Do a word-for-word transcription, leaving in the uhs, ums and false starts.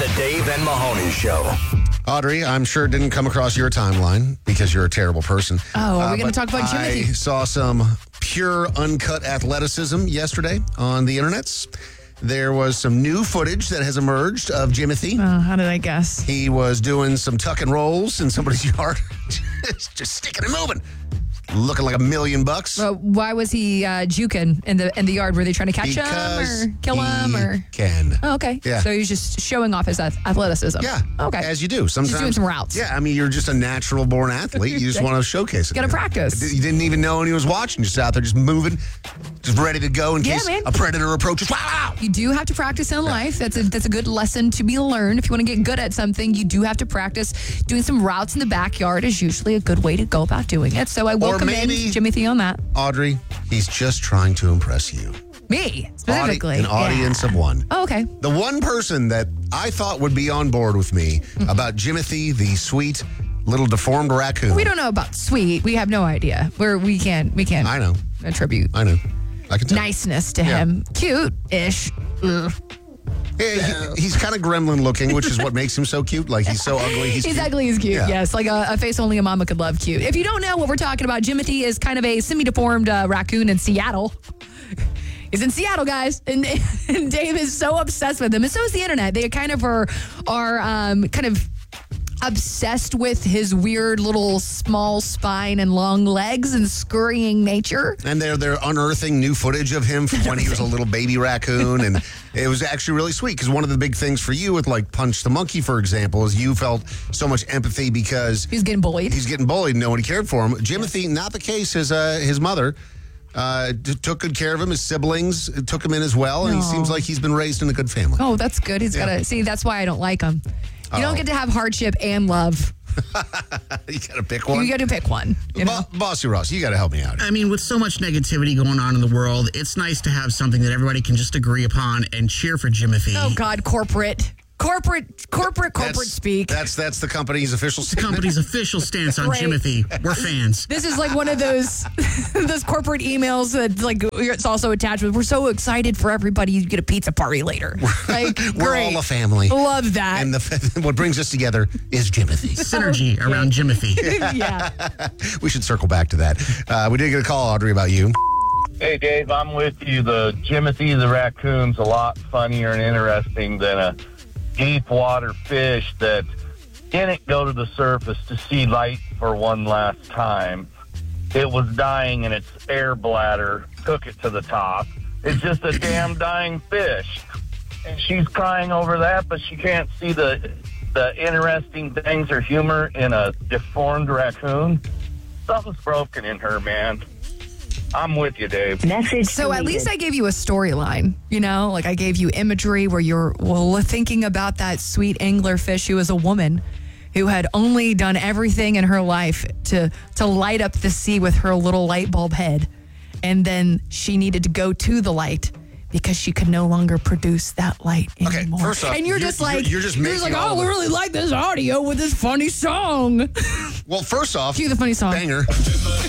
The Dave and Mahoney Show. Audrey, I'm sure it didn't come across your timeline because you're a terrible person. Oh, are we Uh, going to talk about I Jimothy? saw some pure, uncut athleticism yesterday on the internets. There was some new footage that has emerged of Jimothy. Oh, how did I guess? He was doing some tuck and rolls in somebody's yard, just, just sticking and moving, looking like a million bucks. Well, why was he uh, juking in the in the yard? Were they trying to catch Because him or kill him? he Or can. oh, okay. Yeah. So he's just showing off his ath- athleticism. Yeah. Okay. As you do. Sometimes. doing some routes. Yeah. I mean, you're just a natural born athlete. You just want to showcase it. Gotta man. practice. You didn't even know when he was watching. Just out there, just moving, just ready to go in Yeah, case man. a predator approaches. Wow. You do have to practice in life. That's a that's a good lesson to be learned. If you want to get good at something, you do have to practice. Doing some routes in the backyard is usually a good way to go about doing it. So I welcome maybe- in Jimothy on that. Audrey, he's just trying to impress you. Me Audi- specifically. an audience Yeah. of one. Oh, okay. The one person that I thought would be on board with me Mm-hmm. about Jimothy, the sweet little deformed raccoon. We don't know about sweet. We have no idea. We're we can't we can't I know. attribute I know. I can tell. niceness to Yeah. him. Cute-ish. Ugh. Yeah, he- he's kind of gremlin looking, which is what makes him so cute. Like he's so ugly. He's, He's cute. ugly, he's cute. Yeah. Yes, like a, a face only a mama could love cute. If you don't know what we're talking about, Jimothy is kind of a semi-deformed uh, raccoon in Seattle. He's in Seattle, guys, and, and Dave is so obsessed with him, and so is the internet. They kind of are are um, kind of obsessed with his weird little small spine and long legs and scurrying nature. And they're they're unearthing new footage of him from when he was a little baby raccoon, and it was actually really sweet because one of the big things for you with like Punch the Monkey, for example, is you felt so much empathy because He's getting bullied. he's getting bullied and nobody cared for him. Jimothy, not the case. His uh, his mother uh, t- took good care of him. His siblings took him in as well, and he Aw. seems like he's been raised in a good family. Oh, that's good. He's Yeah. got to see. That's why I don't like him. You Uh-oh. don't get to have hardship and love. You got to pick one. You got to pick one. You know? Bo- Bossy Ross, you got to help me out. I mean, with so much negativity going on in the world, it's nice to have something that everybody can just agree upon and cheer for Jimothy. Oh God, corporate, corporate, corporate, corporate That's- speak. That's that's the company's official The statement. company's official stance on Great. Jimothy. We're fans. This is like one of those those corporate emails that like it's also attached with. We're so excited for everybody. You get a pizza party later. Like We're great. all a family. Love that. And the, what brings us together is Jimothy. Synergy around Jimothy. yeah. We should circle back to that. Uh, we did get a call, Audrey, about you. Hey, Dave, I'm with you. The Jimothy the raccoon's a lot funnier and interesting than a deep water fish that didn't go to the surface to see light for one last time. It was dying and its air bladder took it to the top. It's just a damn dying fish. And she's crying over that, but she can't see the the interesting things or humor in a deformed raccoon. Something's broken in her, man. I'm with you, Dave. Message So at deleted. least I gave you a storyline, you know, like I gave you imagery where you're well thinking about that sweet anglerfish who was a woman who had only done everything in her life to to light up the sea with her little light bulb head, and then she needed to go to the light because she could no longer produce that light Okay, anymore. first off, and you're, you're- just like you're- you're just making like, all oh, we the- really like this audio with this funny song. Well, first off, Cue the funny song. banger.